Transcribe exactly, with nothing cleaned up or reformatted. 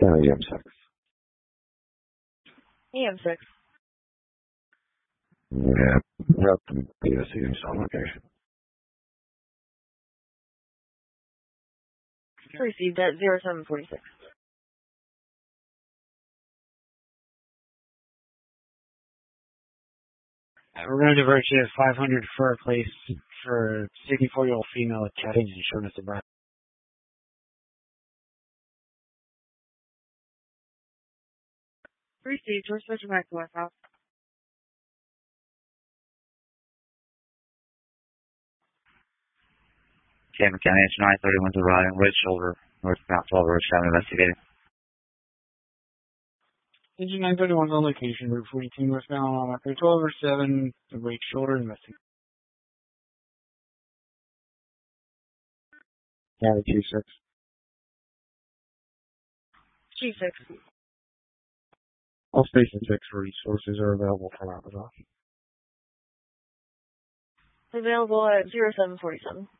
County M six. E M six. Yeah, we're up to B S C on location. Received at zero seven forty-six. We're going to divert you to five hundred for a place for a sixty-four-year-old female with chest pains and shortness of breath. Received. We're switching back to West House. Cameron County, H nine thirty-one to right and right shoulder, northbound twelve Road seven, investigating. Engine nine thirty-one on location, Route forty-two northbound, twelve or seven, the right shoulder, investigating. County two six. G six. All station six resources are available from Amazon. Available at zero seven forty-seven.